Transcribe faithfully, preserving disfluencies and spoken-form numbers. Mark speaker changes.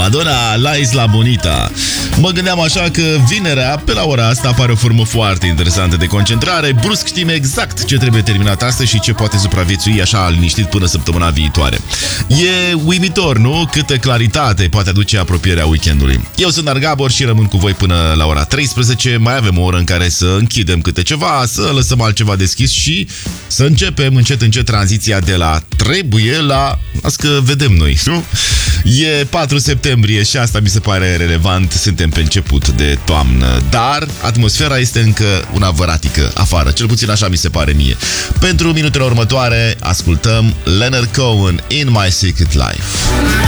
Speaker 1: Madonna la Isla Bonita. Mă gândeam așa că vinerea, pe la ora asta, apare o formă foarte interesantă de concentrare. Brusc știm exact ce trebuie terminat astăzi și ce poate supraviețui așa liniștit până săptămâna viitoare. E uimitor, nu? Câtă claritate poate aduce apropierea weekendului. Eu sunt Argabor și rămân cu voi până la ora treisprezece. Mai avem o oră în care să închidem câte ceva, să lăsăm altceva deschis și să începem încet încet tranziția de la trebuie la las că vedem noi, nu? E patru septembrie și asta mi se pare relevant. Suntem pe început de toamnă, dar atmosfera este încă una văratică afară, cel puțin așa mi se pare mie. Pentru minutele următoare ascultăm Leonard Cohen, In My Secret Life.